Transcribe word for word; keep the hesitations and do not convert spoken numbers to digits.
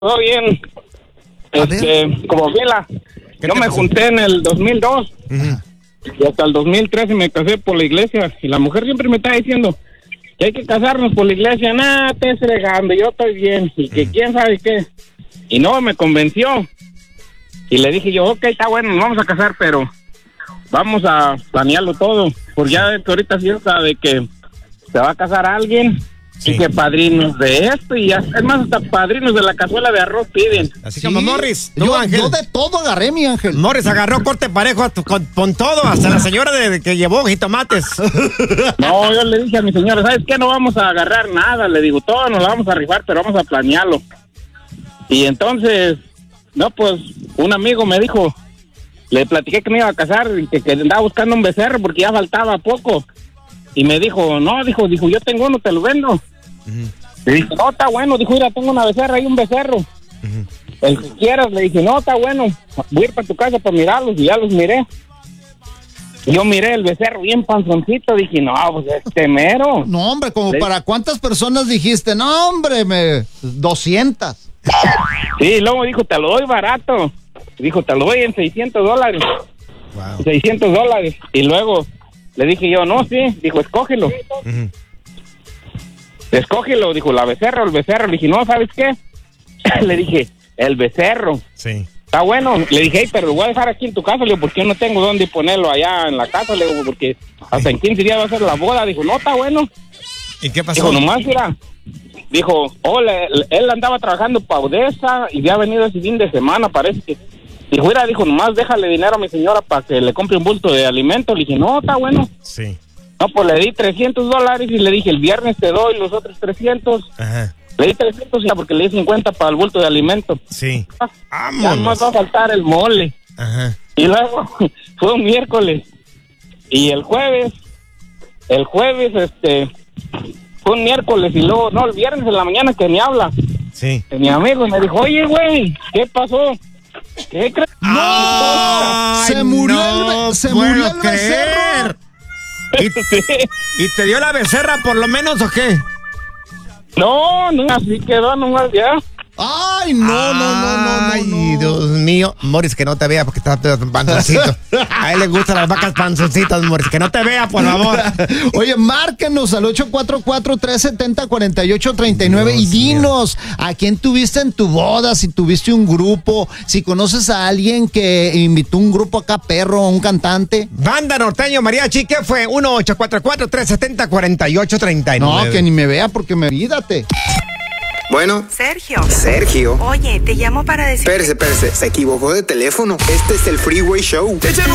Todo bien. Este, como Vila, yo me junté en el dos mil dos uh-huh. y hasta el dos mil trece me casé por la iglesia. Y la mujer siempre me está diciendo que hay que casarnos por la iglesia. Nah, te estés regando, yo estoy bien. Y que uh-huh. quién sabe qué. Y no, me convenció. Y le dije yo, ok, está bueno, nos vamos a casar, pero vamos a planearlo todo. Porque ya que ahorita sí sabe que se va a casar alguien. Sí. Y que padrinos de esto y ya, es más, hasta padrinos de la cazuela de arroz piden. Así sí. Como Morris. Yo, yo de todo agarré, mi Ángel. Morris agarró corte parejo con, con todo, hasta la señora de, de que llevó jitomates. No, yo le dije a mi señora, ¿sabes qué? No vamos a agarrar nada. Le digo, todo nos lo vamos a rifar, pero vamos a planearlo. Y entonces, no, pues, un amigo me dijo, le platiqué que me iba a casar y que, que andaba buscando un becerro porque ya faltaba poco. Y me dijo, no, dijo, dijo, yo tengo uno, te lo vendo. Uh-huh. Le dije, no, está bueno, dijo, mira, tengo una becerra y un becerro. Uh-huh. El que quieras, le dije, no, está bueno, voy a ir para tu casa para mirarlos, y ya los miré. Y yo miré el becerro bien panzoncito, dije, no, pues este mero. No, hombre, como le... para cuántas personas dijiste, no, hombre, me... doscientas. Sí, luego dijo, te lo doy barato. Dijo, te lo doy en seiscientos dólares. Wow. seiscientos dólares. Y luego le dije yo, no, sí, dijo, escógelo. Uh-huh. Escógelo, dijo, la becerra o el becerro. Le dije, no, ¿sabes qué? Le dije, el becerro. Sí. Está bueno. Le dije, hey, pero lo voy a dejar aquí en tu casa. Le digo, porque yo no tengo dónde ponerlo allá en la casa. Le digo, porque hasta en quince días va a ser la boda. Dijo, no, está bueno. ¿Y qué pasó? Dijo, nomás, mira. Dijo, oh, le, él andaba trabajando para Odessa y ya ha venido ese fin de semana, parece que. Dijo, mira, dijo, nomás déjale dinero a mi señora para que le compre un bulto de alimento. Le dije, no, está bueno. Sí. No, pues le di trescientos dólares y le dije, el viernes te doy los otros trescientos. Ajá. Le di trescientos ya porque le di cincuenta para el bulto de alimento. Sí. Ah, ya más va a faltar el mole. Ajá. Y luego fue un miércoles. Y el jueves, el jueves, este, fue un miércoles y luego, no, el viernes en la mañana que me habla. Sí. Mi amigo me dijo, oye, güey, ¿qué pasó? ¿Qué crees? ¡No! Ay, se murió no el, se puedo murió el creer. ¿Y, sí. ¿Y te dio la becerra por lo menos o qué? No, no, así quedó nomás ya. Ay, no, no, no, no, no. Ay, no. Dios mío. Morris, que no te vea porque está panzoncito. A él le gustan las vacas panzoncitas, Morris. Que no te vea, por favor. Oye, márquenos al ocho cuatro cuatro, tres siete cero, cuatro ocho tres nueve y dinos a quién tuviste en tu boda, si tuviste un grupo, si conoces a alguien que invitó un grupo acá, perro, un cantante. Banda Norteño Mariachi, ¿qué fue? uno ocho cuatro cuatro, tres siete cero, cuatro ocho tres nueve. No, que ni me vea porque me olvídate. Bueno. Sergio. Sergio. Oye, te llamo para decir... Espérese, espérese, se equivocó de teléfono. Este es el Freeway Show.